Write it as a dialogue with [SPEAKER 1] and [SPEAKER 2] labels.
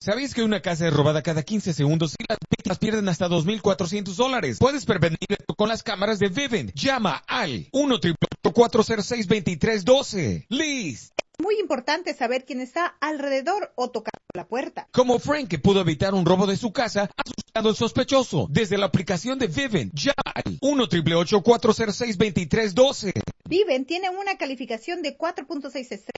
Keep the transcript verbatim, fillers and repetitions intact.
[SPEAKER 1] ¿Sabías que una casa es robada cada quince segundos y las víctimas pierden hasta dos mil cuatrocientos dólares? Puedes prevenir esto con las cámaras de Vivint. Llama al uno, ocho ocho ocho, cuatro cero seis, dos tres uno dos. Liz.
[SPEAKER 2] Muy importante saber quién está alrededor o tocando la puerta.
[SPEAKER 1] Como Frank, que pudo evitar un robo de su casa asustando al sospechoso. Desde la aplicación de Vivint, llama al uno, ocho ocho ocho, cuatro cero seis, dos tres uno dos.
[SPEAKER 2] Vivint tiene una calificación de cuatro punto seis estrellas.